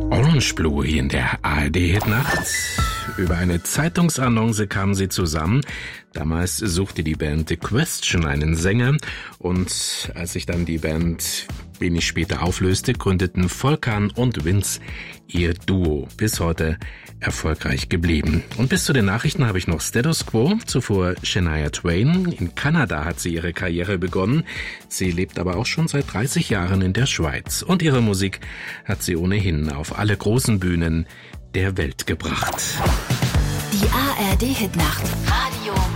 Orange Blue hier in der ARD-Hitnacht. Über eine Zeitungsannonce kamen sie zusammen. Damals suchte die Band The Question einen Sänger. Und als sich dann die Band wenig später auflöste, gründeten Volkan und Vince ihr Duo. Bis heute erfolgreich geblieben. Und bis zu den Nachrichten habe ich noch Status Quo. Zuvor Shania Twain. In Kanada hat sie ihre Karriere begonnen. Sie lebt aber auch schon seit 30 Jahren in der Schweiz. Und ihre Musik hat sie ohnehin auf alle großen Bühnen der Welt gebracht. Die ARD-Hitnacht. Radio